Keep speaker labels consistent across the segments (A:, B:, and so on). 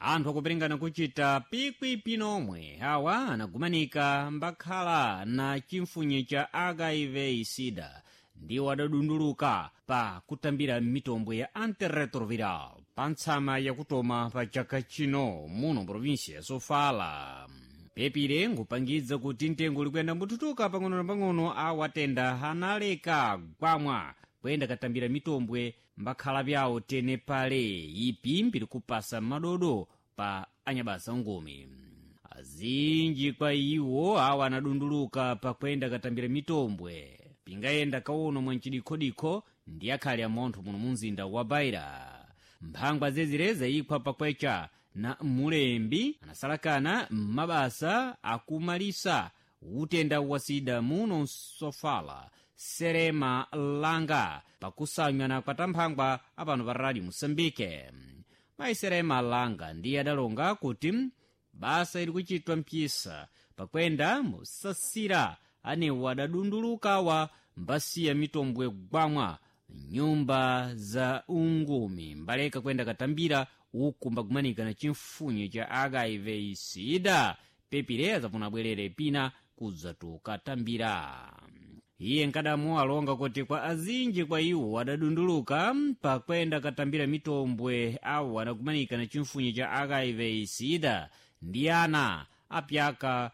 A: anthu akuperengana kuchita pikwi pinomwe awa anagumanika mbakhala na chimfunye cha HIV/SIDA ndiwo adadunduluka pa kutambira mitombwe ya antiretroviral pa ntsama yakutoma pa chaka chino muno provinsia ya Sofala. pepire ngupangidza kuti mtengo likuyenda mbututuka pang'ono na pang'ono awatenda analeka gwamwa kuyenda katambira mitombwe mbakhala byawo tene pale ipi mbiri kupasa madodo pa anyabasa ngumi. azinji kwa iwo awa anadunduluka pa kuyenda katambira mitombwe pingayenda kawono mwanchidikhodikho ndi akhali amontho muno mumzinda wa Beira. mphangwa zezireza ikhwa pakwecha na mulembi anasalakana mabasa akumalisa utenda wa SIDA muno Sofala Serema Langa pakusanywana kwa tamphangwa apano pa Radio Mosambike. mayi Serema Langa ndiye adalonga kuti basa ili kuchitwa mpisa pakwenda musasira anewo adadundulukawa mbasiya mitombwe gwamwa nyumba za ungumi mbaleka kwenda katambira uku mbagumanika na chimfunye cha HIV/SIDA pepire azapuna bwerere pina kudzatu katambira. iye nkadamu alonga kuti kwa azinji kwa iwo adadunduluka pakwenda katambira mitombwe awo anagumanika na chimfunye cha HIV/SIDA ndi ana apyaka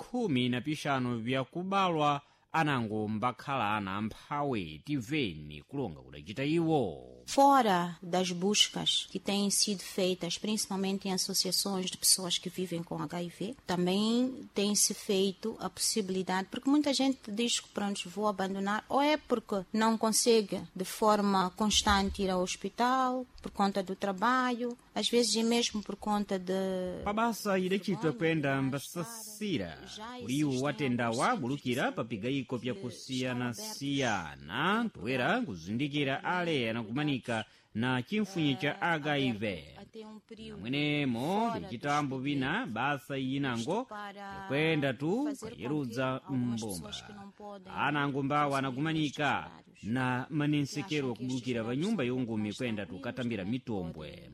A: 15 vyakubalwa anango mbakhala ana amphawi tiveni kulonga kudachita iwo.
B: Fora das buscas que têm sido feitas principalmente em associações de pessoas que vivem com HIV, também tem-se feito a possibilidade, porque muita gente diz que pronto, vou abandonar, ou é porque não consegue de forma constante ir ao hospital, por conta do trabalho, às vezes é mesmo por conta de...
A: pabasa idachitwa kwenda mbasasira uliwo watendawa bulukira papigayiko pyakusiyana-siyana toera kuzindikira ale anakumanika na chimfunye cha HIV. namwenemo vichitambo vina basa yinango yakwenda tu kayerudza mbomba anango mbawa anakumanika na manensekero akubulukira pa nyumba yongumi kwenda tukatambira mitombwe.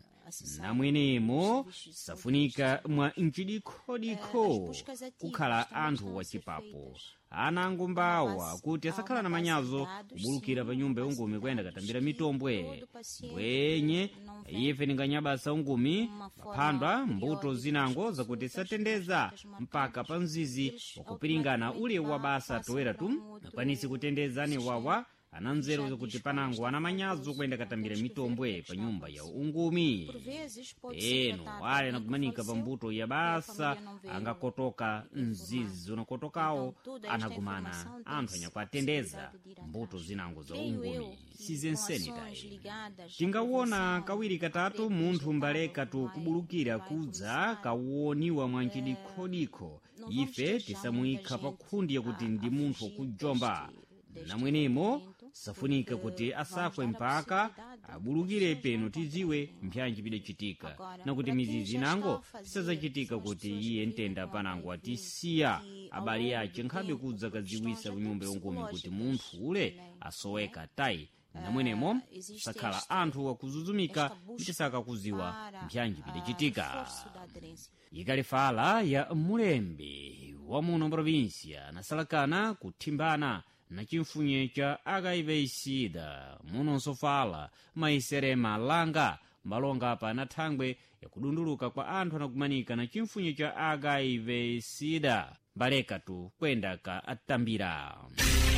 A: namwenemo safunika mwa mchidikhodikho kukhala anthu wachipapo anango mbawa kuti asakhala na manyazo kubulukira pa nyumba yongumi kwenda katambira mitombwe bwenye ife ninganyabasa ungumi maphandwa mbuto zinango zakuti satendeza mpaka pa mzizi wakupiringana ule wa basa toera tu nakwanisi kutendeza ne wawa ananzeru zakuti panango ana manyazo kwenda katambira mitombwe pa nyumba ya ungumi. eno wale anagumanika pa mbuto ya basa angakotoka mzizi unakotokawo anagumana anthu anyakwatendeza mbuto zinango za ungumi sizensenitayi. tingawona kawiri katatu munthu mbaleka tukubulukira kudza kawoniwa mwanchidikhodikho ife tisamuyikha pa nkhundi yakuti ndi munthu wakujomba. namwenemo safunika kuti asakwe mpaka abulukire peno tiziwe mpyanji pidachitika nakuti mizizi nango tisazachitika kuti iye ntenda panango atisiya abale yace nkhabe kudza kadziwisa kunyumba yongumi kuti munthu ule asoweka tayi. namwenemo sakhala anthu wakuzuzumika mtisaka kuziwa mpyanji pidachitika. ikalifala ya mulembi wa muno provinsia nasalakana kuthimbana na chimfunye cha HIV/SIDA muno Sofala mayi Serema Langa mbalonga pa na thangwe yakudunduluka kwa anthu anakumanika na chimfunye cha HIV/SIDA mbaleka tu kwenda ka atambira.